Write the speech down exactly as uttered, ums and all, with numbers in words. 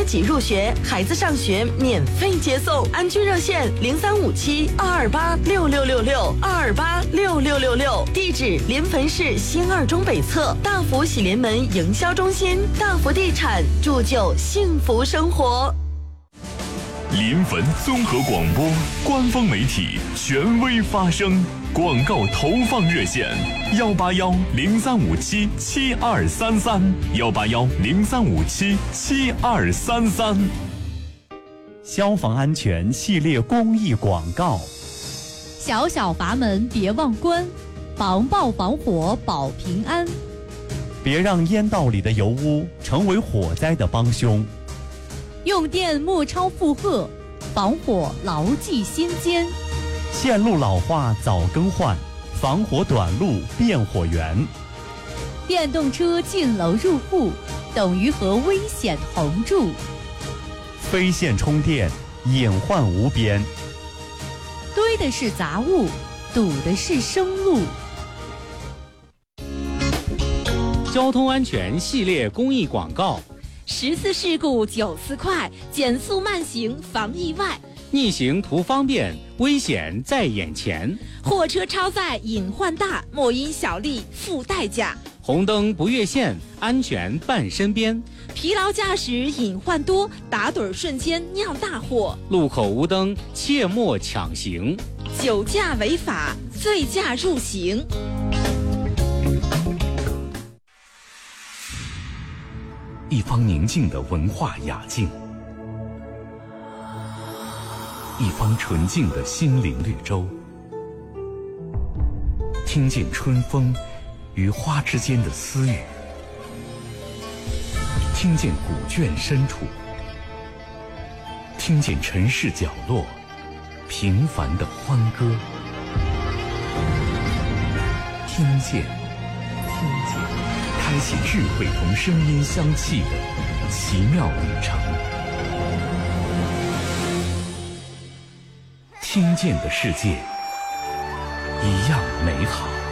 己入学，孩子上学免费接送。安居热线零三五七二二八六六六六二二八六六六六，地址临汾市新二中北侧大福喜临门营销中心。大福地产，铸就幸福生活。 临汾综合广播官方媒体，权威发声。广告投放热线：幺八幺零三五七七二三三，幺八幺零三五七七二三三。 消防安全系列公益广告： 小小阀门别忘关，防爆防火保平安。 别让烟道里的油污成为火灾的帮凶。 用电莫超负荷，防火牢记心间。 线路老化早更换，防火短路变火源。 电动车进楼入户，等于和危险同住。 非线充电，隐患无边。 堆的是杂物，堵的是生路。 交通安全系列公益广告： 十次事故九次快，减速慢行防意外。 逆行图方便，危险在眼前。 货车超载隐患大，莫因小利付代价。 红灯不越线，安全伴身边。 疲劳驾驶隐患多，打盹瞬间酿大祸。 路口无灯，切莫抢行。 酒驾违法，醉驾入刑。 一方宁静的文化雅境，一方纯净的心灵绿洲，听见春风与花之间的私语，听见古卷深处，听见城市角落平凡的欢歌，听见，听见，开启智慧同声音相契的奇妙旅程。听见的世界一样美好。